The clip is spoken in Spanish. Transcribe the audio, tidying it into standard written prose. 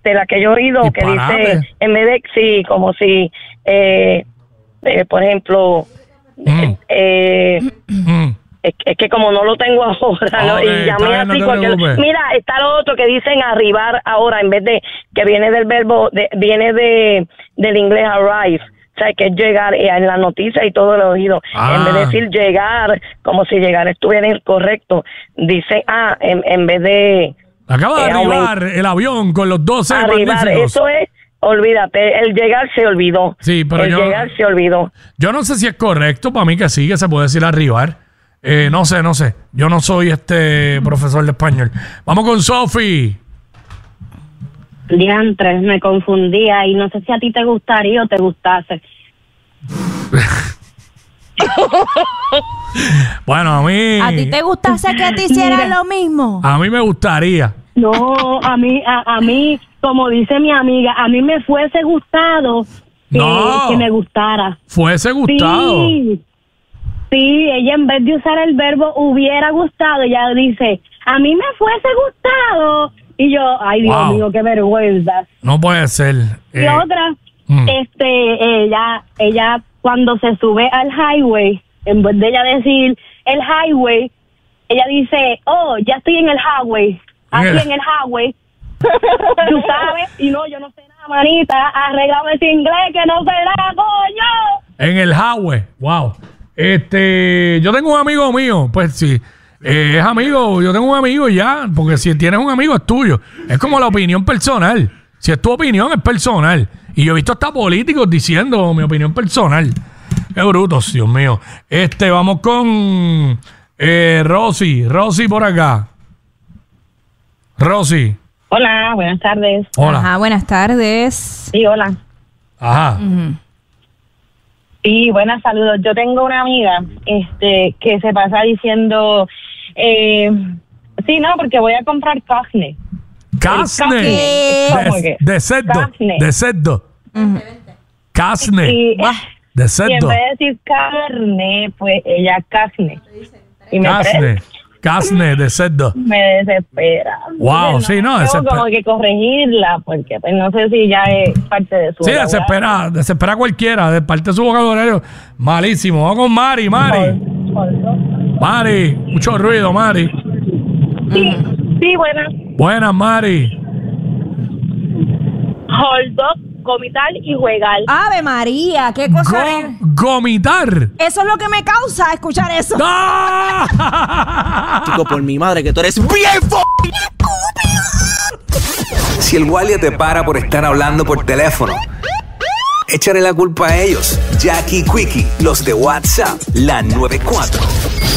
la que yo he oído, Disparate. que dice, en vez de, sí, como si, por ejemplo, es que como no lo tengo ahora, ¿no? Okay, Y llamé está bien, así no te porque preocupes. mira, está lo otro que dicen arribar ahora, en vez de, que viene del verbo, viene del inglés arrive. O sea, que es llegar, en la noticia y todo lo he oído. En vez de decir llegar, como si llegar estuviera incorrecto, dice, en vez de... Acaba de arribar el avión con los 12 arribar, magníficos. eso es, olvídate, el llegar se olvidó. Sí, pero llegar se olvidó. Yo no sé si es correcto, para mí que sí, que se puede decir arribar. No sé. Yo no soy profesor de español. Vamos con Sofi. Diantres, me confundía y no sé si a ti te gustaría o te gustase. Bueno, a mí... ¿A ti te gustase que te hicieran lo mismo? A mí me gustaría. No, a mí, como dice mi amiga, a mí me fuese gustado que me gustara. Fuese gustado. Sí, ella en vez de usar el verbo hubiera gustado, ella dice, a mí me fuese gustado. Y yo, ay Dios mío, qué vergüenza. No puede ser. Y otra, ella cuando se sube al highway, en vez de ella decir el highway, ella dice, oh, ya estoy en el highway. Aquí en el highway. Tú sabes, y no, yo no sé nada, manita, arreglame ese inglés que no sé nada, coño. En el highway, wow. Yo tengo un amigo mío, pues sí. Es amigo, yo tengo un amigo ya, porque si tienes un amigo es tuyo. Es como la opinión personal. Si es tu opinión, es personal. Y yo he visto hasta políticos diciendo mi opinión personal. Qué brutos, Dios mío. Vamos con Rosy. Rosy por acá. Rosy. Hola, buenas tardes. Hola. Ajá, buenas tardes. Sí, hola. Ajá. Sí, buenas, saludos. Yo tengo una amiga que se pasa diciendo, sí, no, porque voy a comprar carne. Carne. De cerdo. De cerdo. Carne. Y, de y cerdo. en vez de decir carne, pues ella carne. Y me Carne de cerdo. Me desespera. Wow, sí, no, tengo como que corregirla, porque pues no sé si ya es parte de su... Sí, desespera a cualquiera, de parte de su vocabulario. Malísimo. Vamos con Mari. Mari, mucho ruido, Mari. Sí, buenas. Buenas, Mari. Hold up, gomitar y jugar. Ave María, qué cosa. Gomitar. Eso es lo que me causa escuchar eso. Chico, por mi madre, que tú eres bien Si el guardia te para por estar hablando por teléfono, échale la culpa a ellos. Jackie Quickie, los de WhatsApp, la 94.